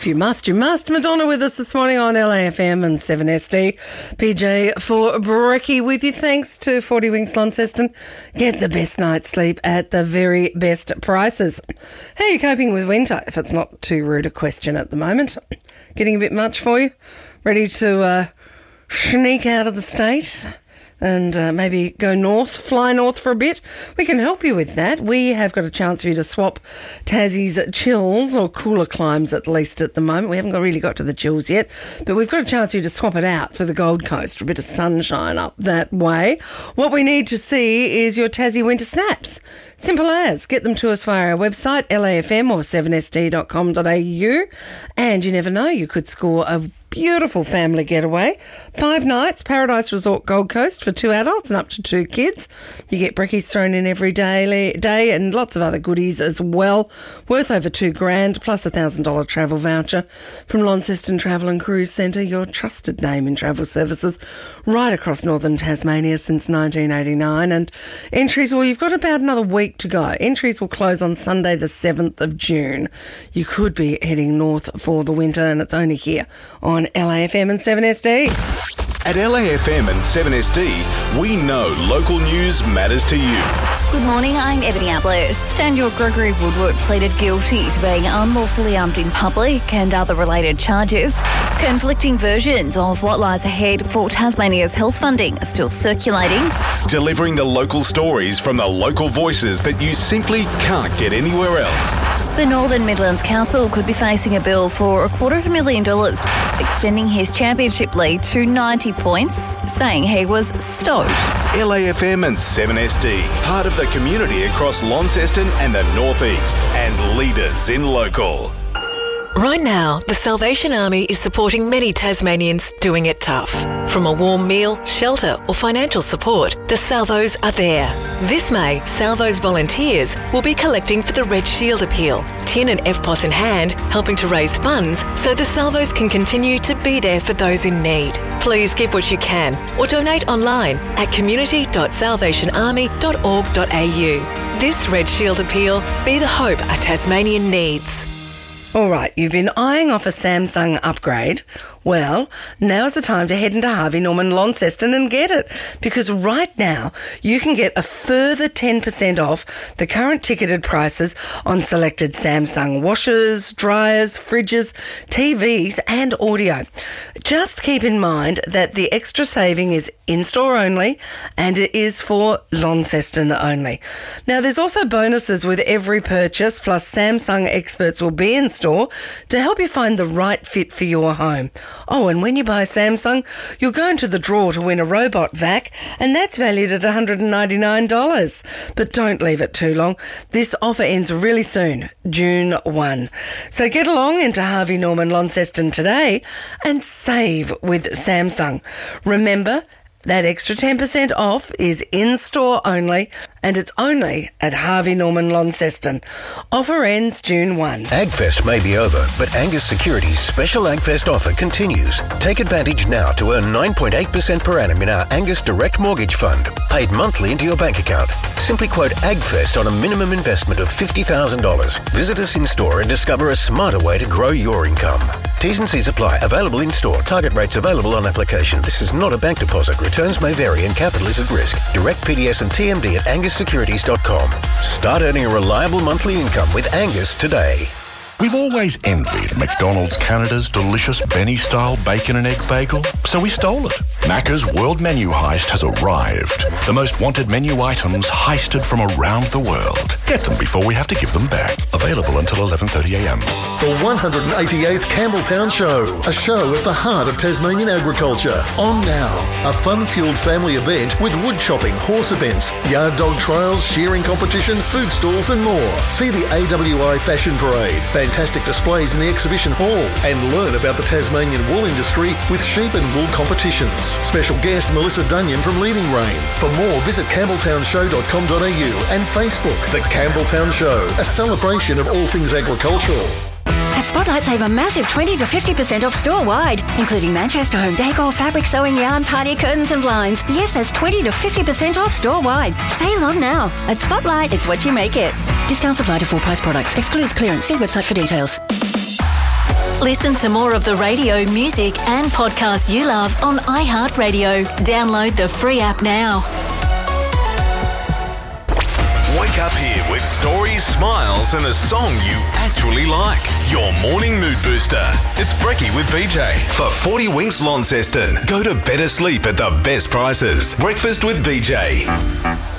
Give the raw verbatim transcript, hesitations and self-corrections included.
you must, you must. Madonna with us this morning on L A F M and seven S D. P J for Brekkie with you. Thanks to forty Winks Launceston. Get the best night's sleep at the very best prices. How are you coping with winter, if it's not too rude a question at the moment? Getting a bit much for you? Ready to uh, sneak out of the state and uh, maybe go north, fly north for a bit? We can help you with that. We have got a chance for you to swap Tassie's chills, or cooler climes at least at the moment. We haven't got, really got to the chills yet, but we've got a chance for you to swap it out for the Gold Coast, for a bit of sunshine up that way. What we need to see is your Tassie winter snaps. Simple as. Get them to us via our website, L A F M or seven S D dot com dot A U. And you never know, you could score a beautiful family getaway. Five nights, Paradise Resort Gold Coast for two adults and up to two kids. You get brekkies thrown in every day, day and lots of other goodies as well. Worth over two grand, plus a thousand dollar travel voucher from Launceston Travel and Cruise Centre, your trusted name in travel services right across northern Tasmania since nineteen eighty-nine. And entries, well, you've got about another week to go. Entries will close on Sunday the seventh of June. You could be heading north for the winter, and it's only here on L A F M and seven S D. At L A F M and seven S D, we know local news matters to you. Good morning, I'm Ebony Ablett. Daniel Gregory Woodward pleaded guilty to being unlawfully armed in public and other related charges. Conflicting versions of what lies ahead for Tasmania's health funding are still circulating. Delivering the local stories from the local voices that you simply can't get anywhere else. The Northern Midlands Council could be facing a bill for a quarter of a million dollars, extending his championship lead to ninety points, saying he was stoked. L A F M and seven S D, part of the community across Launceston and the North East, and leaders in local. Right now, the Salvation Army is supporting many Tasmanians doing it tough. From a warm meal, shelter or financial support, the Salvos are there. This May, Salvos volunteers will be collecting for the Red Shield Appeal, tin and F P O S in hand, helping to raise funds so the Salvos can continue to be there for those in need. Please give what you can or donate online at community dot salvation army dot org dot A U. This Red Shield Appeal, be the hope a Tasmanian needs. All right, you've been eyeing off a Samsung upgrade. Well, now's the time to head into Harvey Norman Launceston and get it, because right now you can get a further ten percent off the current ticketed prices on selected Samsung washers, dryers, fridges, T Vs and audio. Just keep in mind that the extra saving is in-store only and it is for Launceston only. Now, there's also bonuses with every purchase, plus Samsung experts will be in store to help you find the right fit for your home. Oh, and when you buy Samsung, you'll go into the draw to win a robot vac, and that's valued at one hundred ninety-nine dollars. But don't leave it too long. This offer ends really soon, June first. So get along into Harvey Norman Launceston today and save with Samsung. Remember, that extra ten percent off is in-store only, and it's only at Harvey Norman Launceston. Offer ends June first. AgFest may be over, but Angus Securities' special AgFest offer continues. Take advantage now to earn nine point eight percent per annum in our Angus Direct Mortgage Fund, paid monthly into your bank account. Simply quote AgFest on a minimum investment of fifty thousand dollars. Visit us in store and discover a smarter way to grow your income. T's and C's apply. Available in store. Target rates available on application. This is not a bank deposit. Returns may vary and capital is at risk. Direct P D S and T M D at angus securities dot com. Start earning a reliable monthly income with Angus today. We've always envied McDonald's Canada's delicious Benny-style bacon and egg bagel, so we stole it. Macca's World Menu Heist has arrived. The most wanted menu items heisted from around the world. Get them before we have to give them back. Available until eleven thirty a m. The one hundred eighty-eighth Campbelltown Show, a show at the heart of Tasmanian agriculture. On now, a fun-fueled family event with wood chopping, horse events, yard dog trials, shearing competition, food stalls and more. See the A W I Fashion Parade, fantastic displays in the exhibition hall, and learn about the Tasmanian wool industry with sheep and wool competitions. Special guest Melissa Dunyan from Leading Rein. For more, visit campbelltown show dot com dot a u and Facebook. The Campbelltown Show, a celebration of all things agricultural. At Spotlight, save a massive twenty to fifty percent off store-wide, including Manchester home decor, fabric, sewing, yarn, party curtains and blinds. Yes, that's twenty to fifty percent off store-wide. Sale on now. At Spotlight, it's what you make it. Discounts apply to full-price products. Excludes clearance. See website for details. Listen to more of the radio, music and podcasts you love on iHeartRadio. Download the free app now. Wake up here with stories, smiles and a song you actually like. Your morning mood booster. It's Brekkie with B J. For forty Winks Launceston. Go to better sleep at the best prices. Breakfast with B J.